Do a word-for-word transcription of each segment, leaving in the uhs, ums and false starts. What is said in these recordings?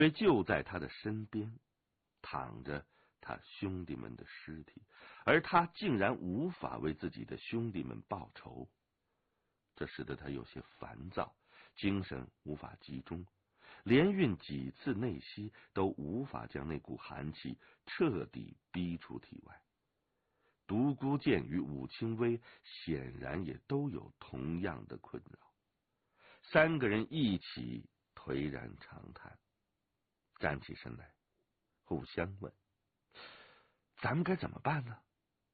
因为就在他的身边躺着他兄弟们的尸体，而他竟然无法为自己的兄弟们报仇，这使得他有些烦躁，精神无法集中，连运几次内息都无法将那股寒气彻底逼出体外。独孤剑与武清微显然也都有同样的困扰，三个人一起颓然长叹，站起身来互相问：咱们该怎么办呢？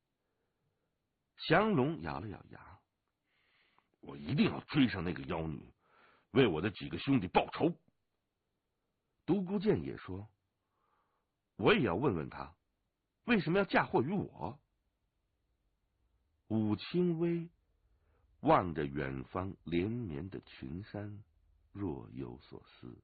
降龙咬了咬牙：我一定要追上那个妖女，为我的几个兄弟报仇。独孤剑也说：我也要问问他，为什么要嫁祸于我？武清微望着远方连绵的群山，若有所思。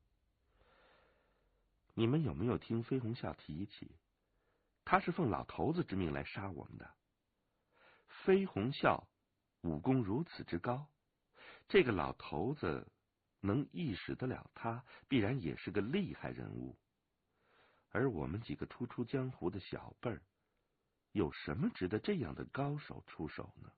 你们有没有听飞鸿啸提起，他是奉老头子之命来杀我们的？飞鸿啸武功如此之高，这个老头子能意识得了他，必然也是个厉害人物。而我们几个初出江湖的小辈儿，有什么值得这样的高手出手呢？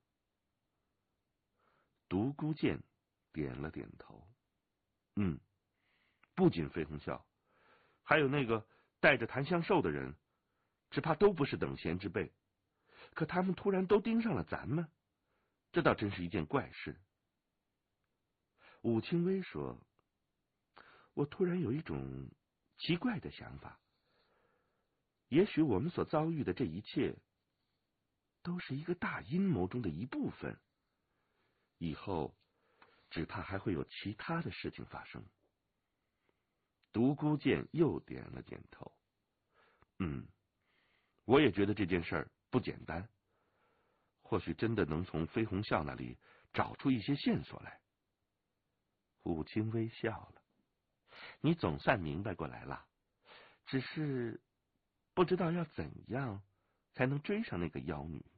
独孤剑点了点头，嗯，不仅飞鸿啸，还有那个带着檀香兽的人，只怕都不是等闲之辈。可他们突然都盯上了咱们，这倒真是一件怪事。武清微说：我突然有一种奇怪的想法，也许我们所遭遇的这一切都是一个大阴谋中的一部分，以后只怕还会有其他的事情发生。独孤剑又点了点头，嗯，我也觉得这件事儿不简单，或许真的能从飞鸿啸那里找出一些线索来。武清微笑了：你总算明白过来了，只是不知道要怎样才能追上那个妖女。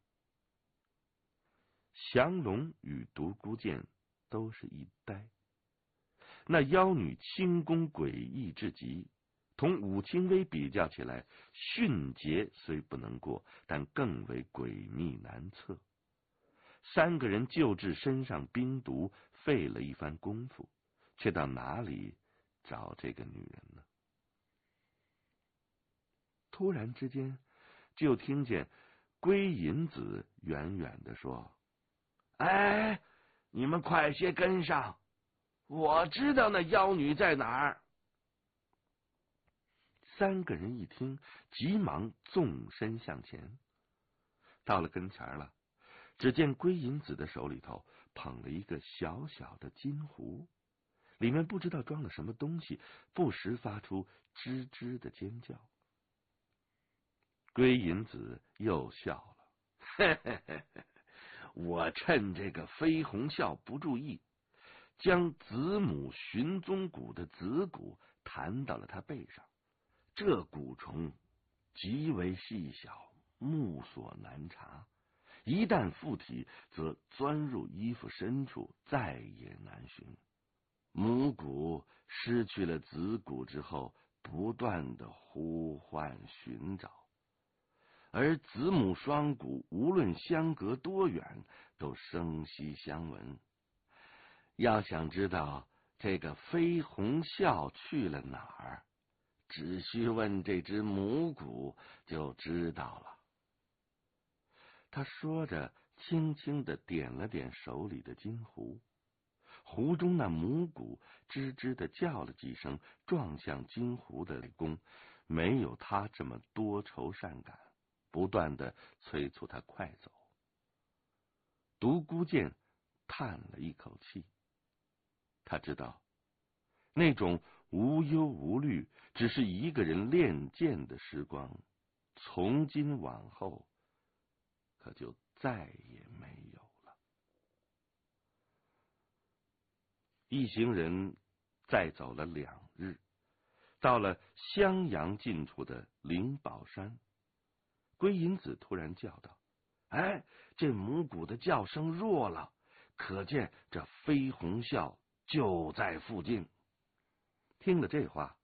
降龙与独孤剑都是一呆，那妖女轻功诡异至极，同武清微比较起来，迅捷虽不能过，但更为诡秘难测。三个人救治身上冰毒，费了一番功夫，却到哪里找这个女人呢？突然之间，就听见归隐子远远的说：哎，你们快些跟上，我知道那妖女在哪儿。三个人一听，急忙纵身向前。到了跟前了，只见归隐子的手里头捧了一个小小的金壶，里面不知道装了什么东西，不时发出吱吱的尖叫。归隐子又笑了：嘿嘿嘿嘿，我趁这个飞鸿啸不注意，将子母寻踪蛊的子蛊弹到了他背上。这蛊虫极为细小，目所难察，一旦附体，则钻入衣服深处，再也难寻。母蛊失去了子蛊之后，不断的呼唤寻找，而子母双蛊无论相隔多远，都声息相闻。要想知道这个飞鸿啸去了哪儿，只需问这只母蛊就知道了。他说着，轻轻的点了点手里的金壶，壶中那母蛊吱吱的叫了几声，撞向金壶的弓，没有他这么多愁善感，不断的催促他快走。独孤剑叹了一口气，他知道那种无忧无虑，只是一个人练剑的时光，从今往后可就再也没有了。一行人再走了两日，到了襄阳近处的灵宝山。归隐子突然叫道：哎，这母蛊的叫声弱了，可见这飞鸿啸就在附近。听了这话，